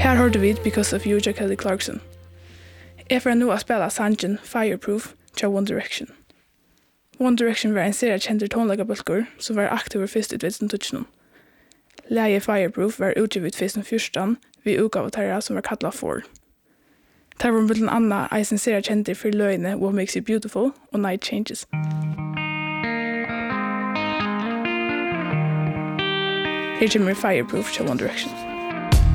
Her hørte vi Because of You til Kelly Clarkson. Jeg får nå å spille sangen Fireproof til One Direction. One Direction var en serie kjent tonleggabølger som var aktiv først i 2012. Leie Fireproof var utgivet først den første vi utgavet som var kallet For. Det var blant annet en serie kjent for løgene What Makes You Beautiful og Night Changes. Here kommer Fireproof til One Direction.